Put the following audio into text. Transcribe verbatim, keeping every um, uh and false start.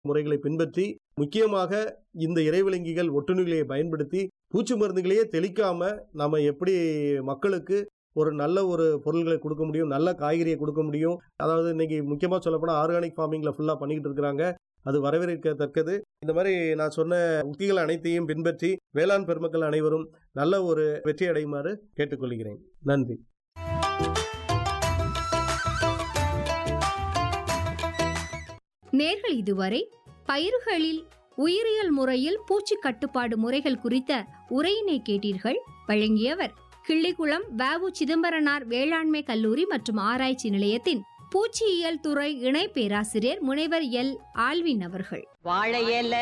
முறைகளை பின்பற்றி முக்கியமாக இந்த இறைவிலங்கிகள் ஒட்டுண்ணிகளை பயன்படுத்தி பூச்சி மருந்துகளையே தெளிக்காம நம்ம எப்படி மக்களுக்கு ஒரு நல்ல ஒரு பொருள்களை கொடுக்க முடியும், நல்ல காய்கறியை கொடுக்க முடியும். அதாவது இன்னைக்கு முக்கியமா சொல்லப்போனா ஆர்கானிக் ஃபார்மிங்ல ஃபுல்லா பண்ணிக்கிட்டு இருக்கிறாங்க. அது வரவேற்கத்தக்கது. இந்த மாதிரி நான் சொன்ன உத்திகள் அனைத்தையும் பின்பற்றி வேளாண் பெருமக்கள் அனைவரும் நல்ல ஒரு வெற்றி அடையுமாறு கேட்டுக்கொள்கிறேன். நன்றி. நேர்கள் இதுவரை பயிர்களில் உயிரியல் முறையில் பூச்சி கட்டுப்பாடு முறைகள் குறித்த உரையினை கேட்டீர்கள். வழங்கியவர் கிள்ளிக்குளம் வ.உ. சிதம்பரனார் வேளாண்மை கல்லூரி மற்றும் ஆராய்ச்சி நிலையத்தின் பூச்சியியல் துறை இணை பேராசிரியர் முனைவர் எல் ஆல்வின் அவர்கள். வாழை இலை